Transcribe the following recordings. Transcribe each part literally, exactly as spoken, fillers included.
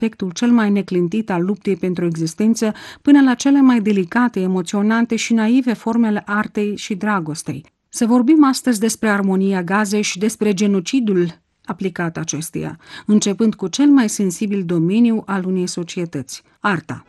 aspectul cel mai neclintit al luptei pentru existență până la cele mai delicate, emoționante și naive formele artei și dragostei. Să vorbim astăzi despre armonia Gazei și despre genocidul aplicat acesteia, începând cu cel mai sensibil domeniu al unei societăți, arta.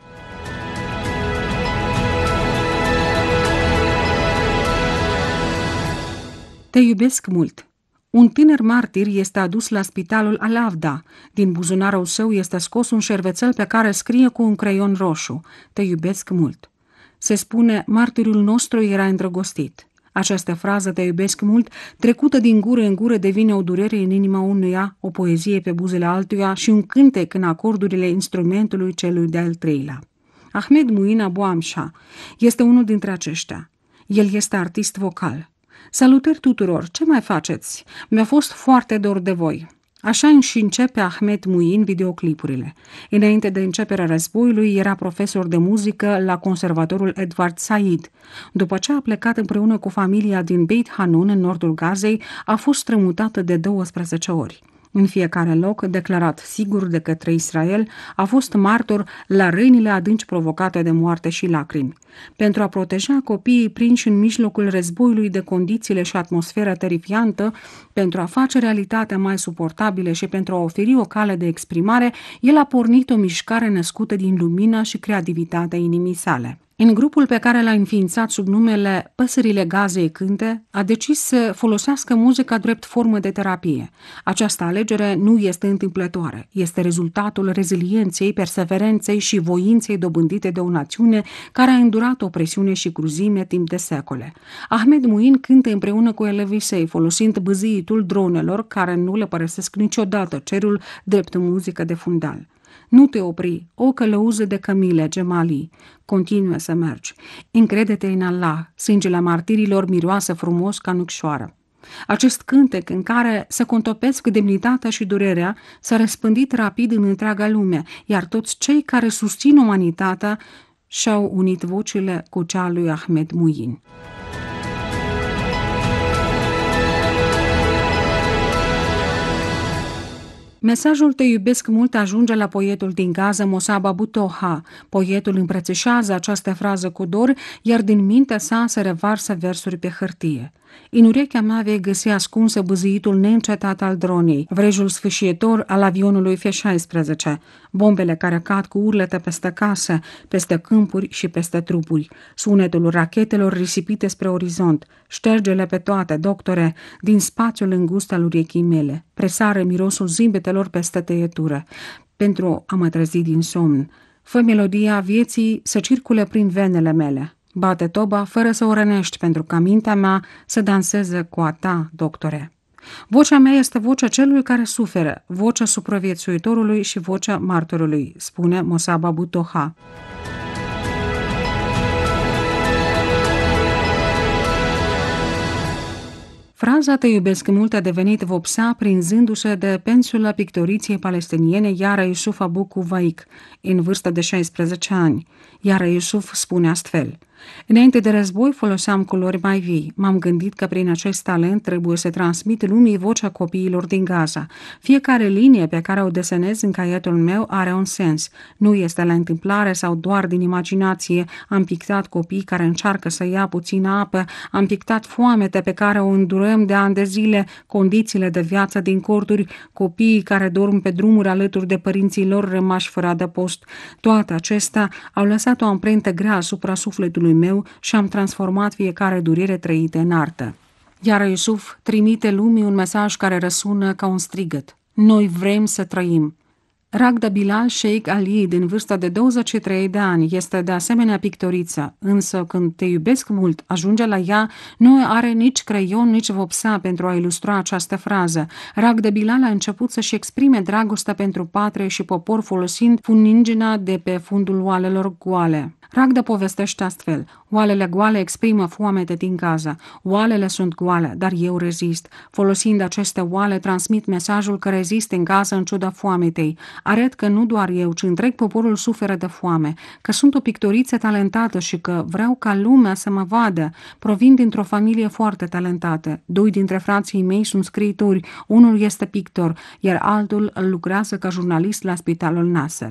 Te iubesc mult. Un tânăr martir este adus la spitalul Al-Avda. Din buzunarul său este scos un șervețel pe care scrie cu un creion roșu: Te iubesc mult. Se spune, martirul nostru era îndrăgostit. Această frază, te iubesc mult, trecută din gură în gură, devine o durere în inima unuia, o poezie pe buzele altuia și un cântec în acordurile instrumentului celui de-al treilea. Ahmed Muin Abu Amsha este unul dintre aceștia. El este artist vocal. Salutări tuturor, ce mai faceți? Mi-a fost foarte dor de voi. Așa și începe Ahmed Muin videoclipurile. Înainte de începerea războiului, era profesor de muzică la conservatorul Edward Said. După ce a plecat împreună cu familia din Beit Hanun, în nordul Gazei, a fost strămutată de douăsprezece ori. În fiecare loc, declarat sigur de către Israel, a fost martor la rănile adânci provocate de moarte și lacrimi. Pentru a proteja copiii prinși în mijlocul războiului de condițiile și atmosfera terifiantă, pentru a face realitatea mai suportabilă și pentru a oferi o cale de exprimare, el a pornit o mișcare născută din lumina și creativitatea inimii sale. În grupul pe care l-a înființat sub numele Păsările Gazei Cânte, a decis să folosească muzica drept formă de terapie. Această alegere nu este întâmplătoare, este rezultatul rezilienței, perseverenței și voinței dobândite de o națiune care a îndurat opresiune și cruzime timp de secole. Ahmed Muin cântă împreună cu elevii săi, folosind bâzâitul dronelor care nu le părăsesc niciodată cerul drept muzică de fundal. Nu te opri, o călăuză de cămile, Gemali, continuă să mergi. Încrede-te în Allah, sângele martirilor miroase frumos ca nucșoară. Acest cântec în care se contopesc demnitatea și durerea s-a răspândit rapid în întreaga lume, iar toți cei care susțin umanitatea și-au unit vocile cu cea lui Ahmed Muin. Mesajul Te iubesc mult ajunge la poetul din Gaza, Mosab Abu Toha. Poetul îmbrățișează această frază cu dor, iar din mintea sa se revarsă versuri pe hârtie. În urechea mea vei găsi ascunsă bâzâitul neîncetat al dronei, vrejul sfâșietor al avionului F șaisprezece, bombele care cad cu urlete peste case, peste câmpuri și peste trupuri, sunetul rachetelor risipite spre orizont, ștergele pe toate, doctore, din spațiul îngust al urechii mele, presare mirosul zâmbetelor peste tăietură, pentru a mă trezi din somn. Fă melodia vieții să circule prin venele mele. Bate toba fără să o rănești, pentru ca mintea mea să danseze cu a ta, doctore. Vocea mea este vocea celui care suferă, vocea supraviețuitorului și vocea martorului, spune Mosab Abu Toha. Fraza Te iubesc mult a devenit vopsea prinzându-se de pensula pictoriției palestiniene Yara Yusuf Abu Kuwaik, în vârstă de șaisprezece ani. Yara Yusuf spune astfel: Înainte de război foloseam culori mai vii. M-am gândit că prin acest talent trebuie să transmit lumii vocea copiilor din Gaza. Fiecare linie pe care o desenez în caietul meu are un sens. Nu este la întâmplare sau doar din imaginație. Am pictat copii care încearcă să ia puțină apă, am pictat foamete pe care o îndurăm de ani de zile, condițiile de viață din corturi, copiii care dorm pe drumuri alături de părinții lor rămași fără adăpost. Toate acestea au lăsat o amprentă grea asupra sufletului meu și am transformat fiecare durere trăită în artă. Iar Iusuf trimite lumii un mesaj care răsună ca un strigăt. Noi vrem să trăim. Ragda Bilal Sheikh Ali, din vârsta de douăzeci și trei de ani, este de asemenea pictoriță, însă când Te iubesc mult ajunge la ea, nu are nici creion, nici vopsea pentru a ilustra această frază. Ragda Bilal a început să-și exprime dragostea pentru patrie și popor folosind funingina de pe fundul oalelor goale. Ragda povestește astfel: oalele goale exprimă foamete din Gaza. Oalele sunt goale, dar eu rezist. Folosind aceste oale, transmit mesajul că rezist în Gaza în ciuda foametei. Arăt că nu doar eu, ci întreg poporul suferă de foame, că sunt o pictoriță talentată și că vreau ca lumea să mă vadă. Provin dintr-o familie foarte talentată. Doi dintre frații mei sunt scriitori, unul este pictor, iar altul lucrează ca jurnalist la Spitalul Nasser.